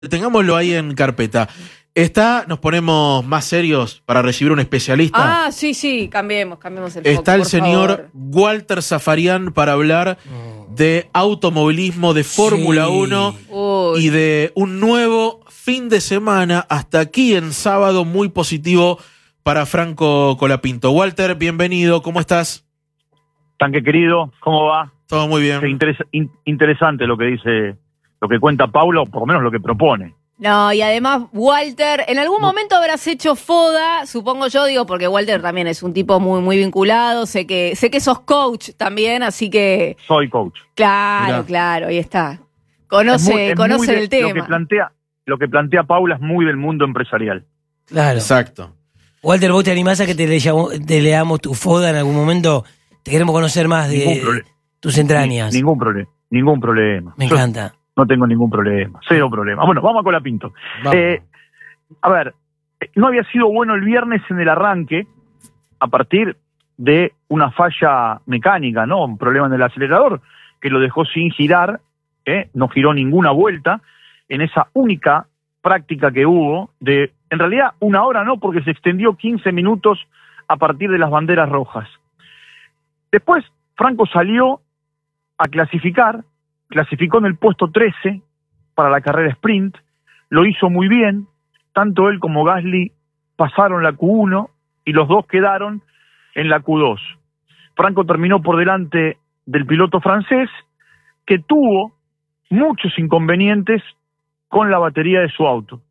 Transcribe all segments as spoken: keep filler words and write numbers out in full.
Tengámoslo ahí en carpeta. Está, nos ponemos más serios para recibir un especialista. Ah, sí, sí, cambiemos, cambiemos el Está foco, el por señor favor. Walter Zafarian para hablar de automovilismo, de Fórmula Sí. uno Uy. y de un nuevo fin de semana hasta aquí en sábado muy positivo para Franco Colapinto. Walter, bienvenido, ¿cómo estás? Tanque querido, ¿cómo va? Todo muy bien. Sí, interes- in- interesante lo que dice, lo que cuenta Paulo, por lo menos lo que propone. No, y además, Walter, en algún momento habrás hecho foda, supongo yo, digo, porque Walter también es un tipo muy, muy vinculado, sé que, sé que sos coach también, así que, Soy coach. claro, Mirá. claro, ahí está. Es Conoce, muy- es conoce muy de- el Lo que tema. plantea, lo que plantea Paula es muy del mundo empresarial. Claro. Exacto. Walter, ¿vos te animás a que te, leyamos- te leamos tu foda en algún momento? Te queremos conocer más Ningún de problema. tus entrañas. Ni- ningún problema. Ningún problema. Me Yo encanta. no tengo ningún problema. Cero problema. Bueno, vamos a Colapinto. Vamos. Eh, a ver, eh, no había sido bueno el viernes en el arranque a partir de una falla mecánica, ¿no? Un problema en el acelerador que lo dejó sin girar, ¿eh? No giró ninguna vuelta en esa única práctica que hubo de, en realidad, una hora no, porque se extendió quince minutos a partir de las banderas rojas. Después, Franco salió a clasificar, clasificó en el puesto trece para la carrera sprint, lo hizo muy bien, tanto él como Gasly pasaron la Q uno y los dos quedaron en la Q dos. Franco terminó por delante del piloto francés, que tuvo muchos inconvenientes con la batería de su auto.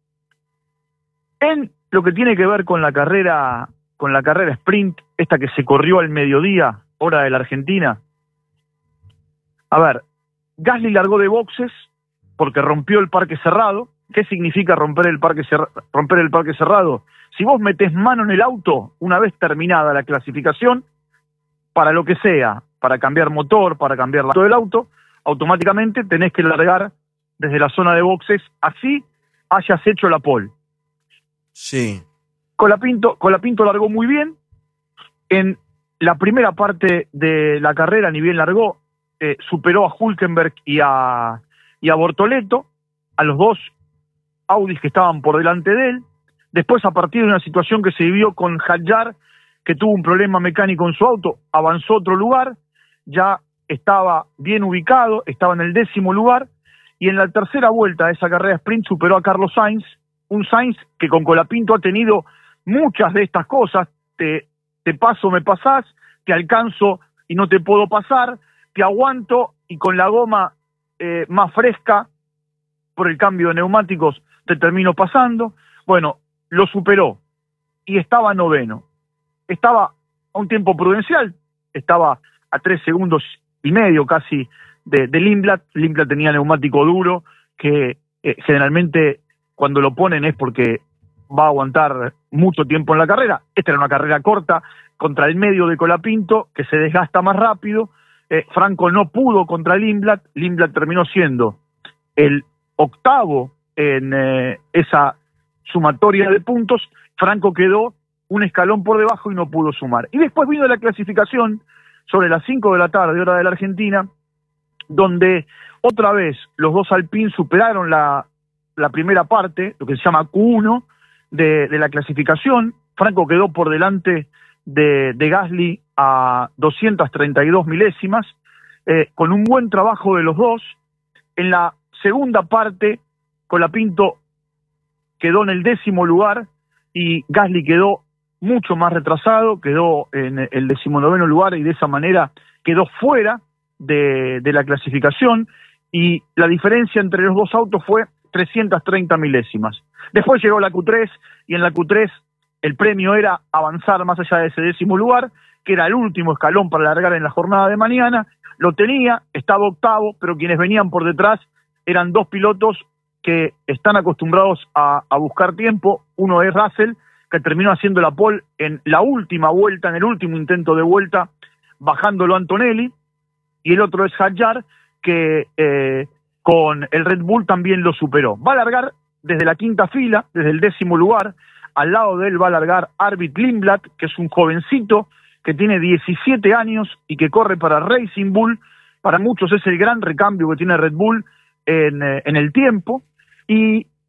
En lo que tiene que ver con la carrera, con la carrera sprint, esta que se corrió al mediodía, hora de la Argentina, a ver, Gasly largó de boxes porque rompió el parque cerrado. ¿Qué significa romper el parque cerra- romper el parque cerrado? Si vos metés mano en el auto, una vez terminada la clasificación, para lo que sea, para cambiar motor, para cambiar la del auto, automáticamente tenés que largar desde la zona de boxes, así hayas hecho la pole. Sí. Colapinto, Colapinto largó muy bien. En la primera parte de la carrera, ni bien largó, eh, superó a Hülkenberg y a, y a Bortoleto, a los dos Audis que estaban por delante de él. Después, a partir de una situación que se vivió con Hadjar, que tuvo un problema mecánico en su auto, avanzó a otro lugar, ya estaba bien ubicado, estaba en el décimo lugar, y en la tercera vuelta de esa carrera sprint superó a Carlos Sainz, un Sainz que con Colapinto ha tenido muchas de estas cosas, te, te paso, me pasás, te alcanzo y no te puedo pasar, te aguanto y con la goma eh, más fresca por el cambio de neumáticos te termino pasando. Bueno, lo superó y estaba noveno. Estaba a un tiempo prudencial, estaba a tres segundos y medio casi de, de Lindblad. Lindblad tenía neumático duro que eh, generalmente cuando lo ponen es porque va a aguantar mucho tiempo en la carrera. Esta era una carrera corta contra el medio de Colapinto, que se desgasta más rápido. Eh, Franco no pudo contra Lindblad. Lindblad terminó siendo el octavo en eh, esa sumatoria de puntos. Franco quedó un escalón por debajo y no pudo sumar. Y después vino la clasificación sobre las cinco de la tarde, hora de la Argentina, donde otra vez los dos Alpine superaron la, la primera parte, lo que se llama Q uno de, de la clasificación. Franco quedó por delante de, de Gasly a doscientas treinta y dos milésimas, eh, con un buen trabajo de los dos. En la segunda parte, Colapinto quedó en el décimo lugar y Gasly quedó mucho más retrasado, quedó en el decimonoveno lugar y de esa manera quedó fuera de, de la clasificación, y la diferencia entre los dos autos fue trescientas treinta milésimas. Después llegó la Q tres y en la Q tres el premio era avanzar más allá de ese décimo lugar, que era el último escalón para largar en la jornada de mañana. Lo tenía, estaba octavo, pero quienes venían por detrás eran dos pilotos que están acostumbrados a, a buscar tiempo. Uno es Russell, que terminó haciendo la pole en la última vuelta, en el último intento de vuelta, bajándolo a Antonelli, y el otro es Hadjar, que eh, con el Red Bull también lo superó. Va a largar desde la quinta fila, desde el décimo lugar. Al lado de él va a largar Arvid Lindblad, que es un jovencito que tiene diecisiete años y que corre para Racing Bull. Para muchos es el gran recambio que tiene Red Bull en, eh, en el tiempo. Y